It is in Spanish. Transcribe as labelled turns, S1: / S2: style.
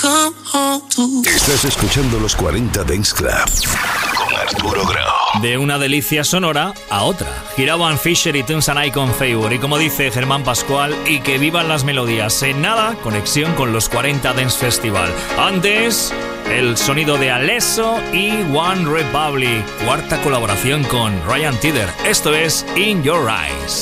S1: Estás escuchando los 40 Dance Club con Arturo Grau.
S2: De una delicia sonora a otra. Giraban Fisher y Tunes and I con Favor. Y como dice Germán Pascual, y que vivan las melodías. En nada, conexión con los 40 Dance Festival. Antes, el sonido de Alesso y One Republic. Cuarta colaboración con Ryan Tedder. Esto es In Your Eyes.